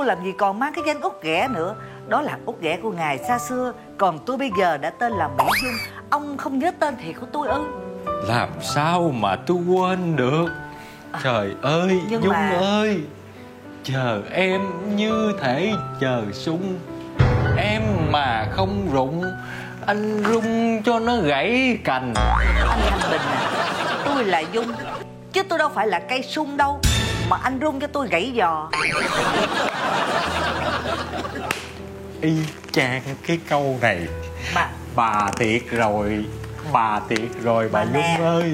tôi làm gì còn mang cái danh Út Ghẻ nữa. Đó là Út Ghẻ của ngày xa xưa, còn tôi bây giờ đã tên là Mỹ Dung. Ông không nhớ tên thiệt của tôi ư? Làm sao mà tôi quên được. Trời ơi Dung ơi, chờ em như thể chờ sung. Em mà không rụng, anh rung cho nó gãy cành. Anh Thanh Bình à, tôi là Dung chứ tôi đâu phải là cây sung đâu mà anh rung cho tôi gãy giò. Y chang cái câu này. Bà thiệt rồi, bà thiệt rồi bà Dung ơi.